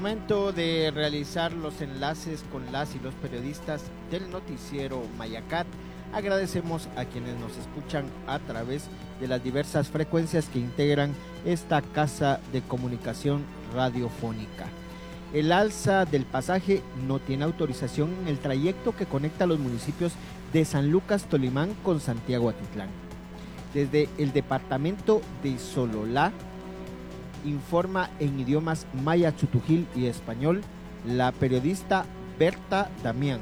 Momento de realizar los enlaces con las y los periodistas del noticiero Mayacat. Agradecemos a quienes nos escuchan a través de las diversas frecuencias que integran esta casa de comunicación radiofónica. El alza del pasaje no tiene autorización en el trayecto que conecta los municipios de San Lucas Tolimán con Santiago Atitlán. Desde el departamento de Sololá, informa en idiomas maya, chutujil y español la periodista Berta Damián.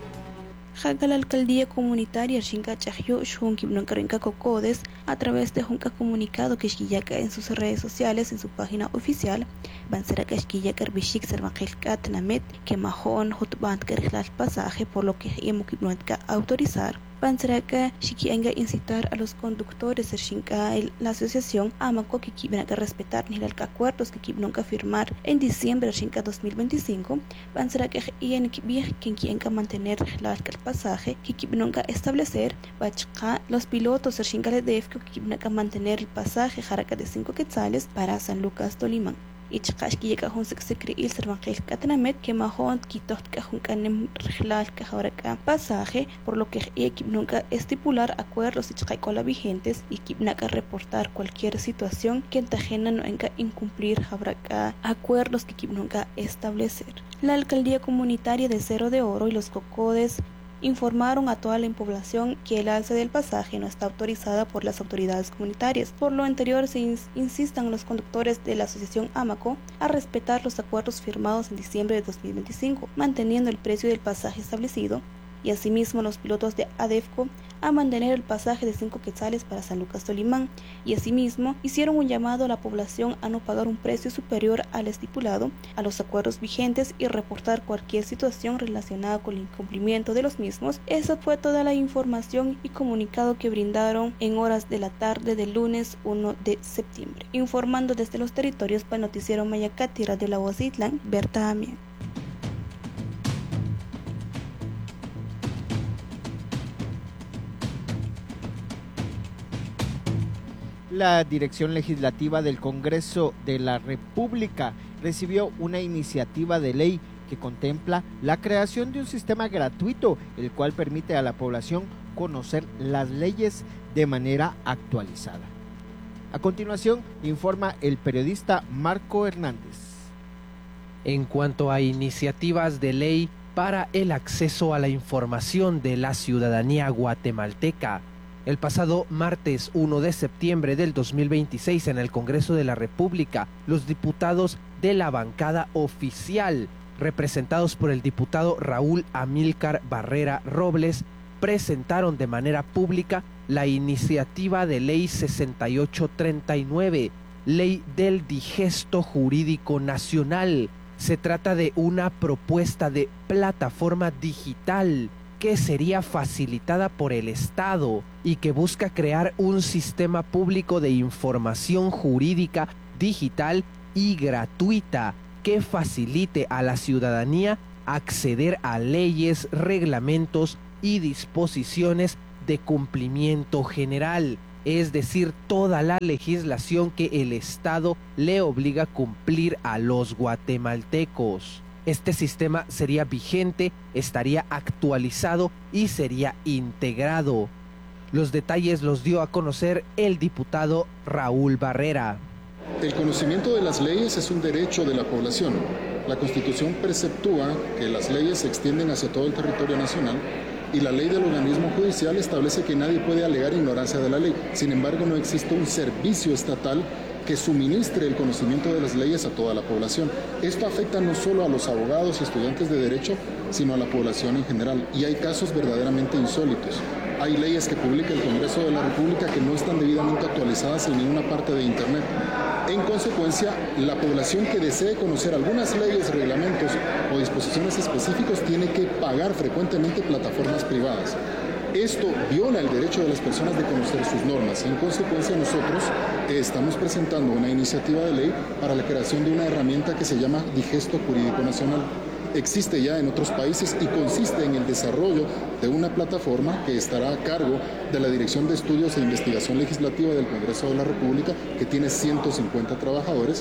La alcaldía comunitaria Xinca Chajyo Shunki Blancarenca Cocodes, a través de un comunicado que Xquillaca en sus redes sociales, en su página oficial, Bansera Xquillaca Bishik Servangelcat Namet, que Mahon Hotband Kerjlal pasaje, por lo que Yemukibnuetka autorizar. Bansera Xiquianga incitar a los conductores de Xinca, la asociación Amaco que quieren respetar ni los acuerdos que quieren firmar en diciembre de Xinca 2025. Bansera que quien quieren mantener la pasaje que quieren establecer bachka los pilotos de Xinca de que quieren mantener el pasaje jaraca de 5 quetzales para San Lucas Tolimán. Y chakash que llega un secre il servanjel catanamet que mahon quitot que un canem reglal que ahora pasaje, por lo que equip nunca estipular acuerdos y chakaikola vigentes y equip nunca reportar cualquier situación que entajena no enca incumplir habrá acuerdos que equip nunca establecer. La alcaldía comunitaria de Cerro de Oro y los Cocodes informaron a toda la población que el alza del pasaje no está autorizada por las autoridades comunitarias. Por lo anterior, se insistan los conductores de la asociación Amaco a respetar los acuerdos firmados en diciembre de 2025, manteniendo el precio del pasaje establecido, y asimismo los pilotos de ADEFCO a mantener el pasaje de 5 quetzales para San Lucas Tolimán, y asimismo hicieron un llamado a la población a no pagar un precio superior al estipulado a los acuerdos vigentes y reportar cualquier situación relacionada con el incumplimiento de los mismos. Esa fue toda la información y comunicado que brindaron en horas de la tarde del lunes 1 de septiembre. Informando desde los territorios para el noticiero Mayacat y Radio La Voz de Itlán, Berta Damián. La Dirección Legislativa del Congreso de la República recibió una iniciativa de ley que contempla la creación de un sistema gratuito, el cual permite a la población conocer las leyes de manera actualizada. A continuación, informa el periodista Marco Hernández. En cuanto a iniciativas de ley para el acceso a la información de la ciudadanía guatemalteca, el pasado martes 1 de septiembre del 2026 en el Congreso de la República, los diputados de la bancada oficial, representados por el diputado Raúl Amílcar Barrera Robles, presentaron de manera pública la iniciativa de ley 6839, Ley del Digesto Jurídico Nacional. Se trata de una propuesta de plataforma digital que sería facilitada por el Estado y que busca crear un sistema público de información jurídica digital y gratuita que facilite a la ciudadanía acceder a leyes, reglamentos y disposiciones de cumplimiento general, es decir, toda la legislación que el Estado le obliga a cumplir a los guatemaltecos. Este sistema sería vigente, estaría actualizado y sería integrado. Los detalles los dio a conocer el diputado Raúl Barrera. El conocimiento de las leyes es un derecho de la población. La Constitución preceptúa que las leyes se extienden hacia todo el territorio nacional y la ley del organismo judicial establece que nadie puede alegar ignorancia de la ley. Sin embargo, no existe un servicio estatal que suministre el conocimiento de las leyes a toda la población. Esto afecta no solo a los abogados y estudiantes de derecho, sino a la población en general. Y hay casos verdaderamente insólitos. Hay leyes que publica el Congreso de la República que no están debidamente actualizadas en ninguna parte de Internet. En consecuencia, la población que desee conocer algunas leyes, reglamentos o disposiciones específicos tiene que pagar frecuentemente plataformas privadas. Esto viola el derecho de las personas de conocer sus normas. En consecuencia, nosotros estamos presentando una iniciativa de ley para la creación de una herramienta que se llama Digesto Jurídico Nacional. Existe ya en otros países y consiste en el desarrollo de una plataforma que estará a cargo de la Dirección de Estudios e Investigación Legislativa del Congreso de la República, que tiene 150 trabajadores,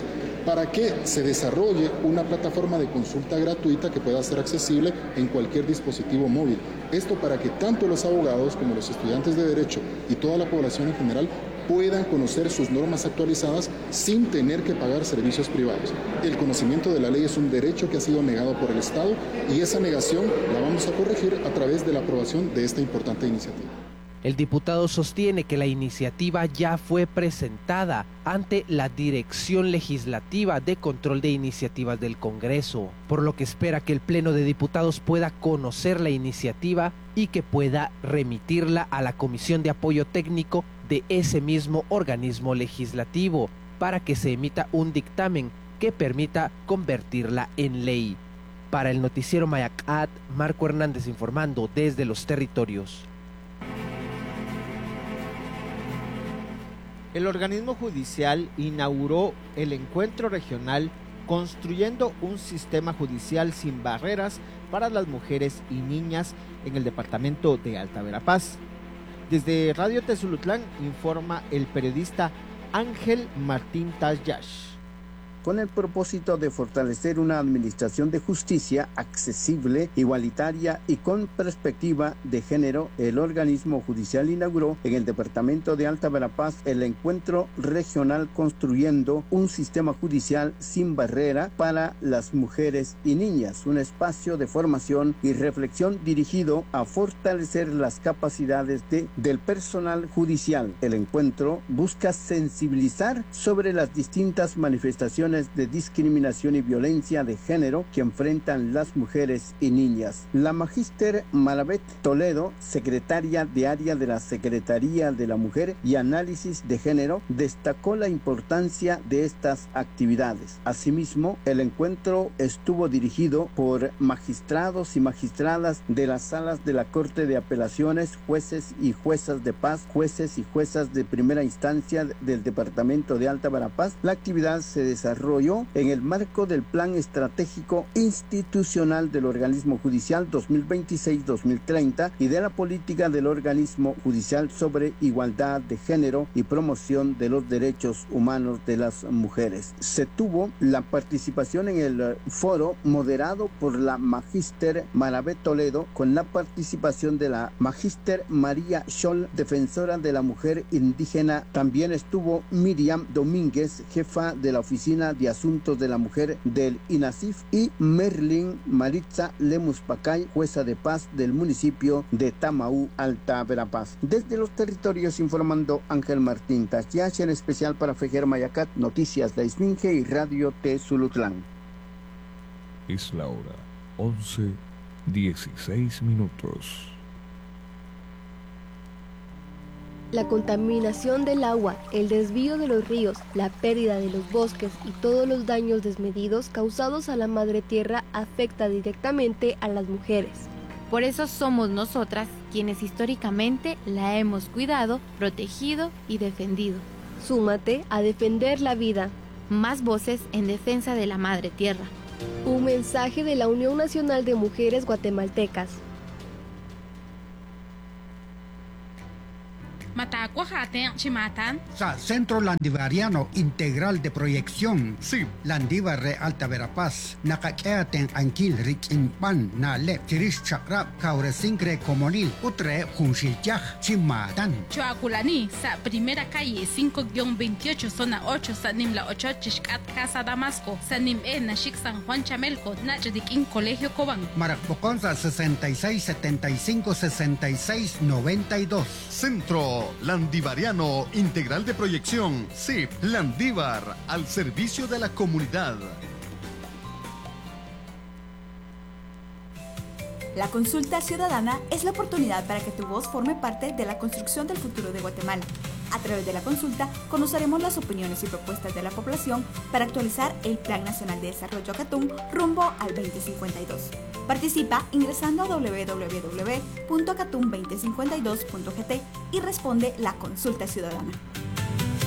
para que se desarrolle una plataforma de consulta gratuita que pueda ser accesible en cualquier dispositivo móvil. Esto para que tanto los abogados como los estudiantes de Derecho y toda la población en general puedan conocer sus normas actualizadas sin tener que pagar servicios privados. El conocimiento de la ley es un derecho que ha sido negado por el Estado y esa negación la vamos a corregir a través de la aprobación de esta importante iniciativa. El diputado sostiene que la iniciativa ya fue presentada ante la Dirección Legislativa de Control de Iniciativas del Congreso, por lo que espera que el Pleno de Diputados pueda conocer la iniciativa y que pueda remitirla a la Comisión de Apoyo Técnico de ese mismo organismo legislativo para que se emita un dictamen que permita convertirla en ley. Para el noticiero Mayacat, Marco Hernández informando desde los territorios. El organismo judicial inauguró el encuentro regional Construyendo un sistema judicial sin barreras para las mujeres y niñas en el departamento de Alta Verapaz. Desde Radio Tezulutlán informa el periodista Ángel Martín Tayash. Con el propósito de fortalecer una administración de justicia accesible, igualitaria y con perspectiva de género, el organismo judicial inauguró en el departamento de Alta Verapaz el encuentro regional Construyendo un sistema judicial sin barrera para las mujeres y niñas, un espacio de formación y reflexión dirigido a fortalecer las capacidades del personal judicial. El encuentro busca sensibilizar sobre las distintas manifestaciones de discriminación y violencia de género que enfrentan las mujeres y niñas. La magíster Marabet Toledo, secretaria de área de la Secretaría de la Mujer y Análisis de Género, destacó la importancia de estas actividades. Asimismo, el encuentro estuvo dirigido por magistrados y magistradas de las salas de la Corte de Apelaciones, jueces y juezas de paz, jueces y juezas de primera instancia del departamento de Alta Verapaz. La actividad se desarrolló en el marco del Plan Estratégico Institucional del Organismo Judicial 2026-2030 y de la política del organismo judicial sobre igualdad de género y promoción de los derechos humanos de las mujeres. Se tuvo la participación en el foro moderado por la magíster Marabet Toledo con la participación de la magíster María Scholl, defensora de la mujer indígena. También estuvo Miriam Domínguez, jefa de la Oficina de Asuntos de la Mujer del INASIF, y Merlin Maritza Lemus Pacay, jueza de paz del municipio de Tamaú, Alta Verapaz. Desde los territorios informando Ángel Martín Tachiach, en especial para Fejer Mayacat, Noticias La Esfinge y Radio Tezulutlán. Es la hora 11:16. La contaminación del agua, el desvío de los ríos, la pérdida de los bosques y todos los daños desmedidos causados a la madre tierra afecta directamente a las mujeres. Por eso somos nosotras quienes históricamente la hemos cuidado, protegido y defendido. Súmate a defender la vida. Más voces en defensa de la madre tierra. Un mensaje de la Unión Nacional de Mujeres Guatemaltecas. Centro Landivariano Integral de Proyección, Sí. Landívar Alta Verapaz, Nakakeaten Anquil Richimpan, Nale, Tirish Chakrap, Kauresincre Comonil, Utre, Junshilchaj, Chimatan. Choaculani, sa primera calle 5-28, zona 8, Sanimla 8, Chishkat, Casa Damasco, Sanim Nashik San Juan Chamelco, Nachdikin, Colegio Cobán. Marapoconza 66 75 66 92. Centro Landivariano Integral de Proyección, CIP, Landívar, al servicio de la comunidad. La consulta ciudadana es la oportunidad para que tu voz forme parte de la construcción del futuro de Guatemala. A través de la consulta conoceremos las opiniones y propuestas de la población para actualizar el Plan Nacional de Desarrollo Acatún rumbo al 2052. Participa ingresando a www.acatun2052.gt y responde la consulta ciudadana.